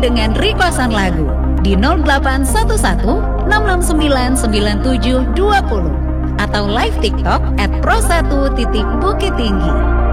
dengan requestan lagu di 0811 669 9720 atau live TikTok @pro1.bukittinggi.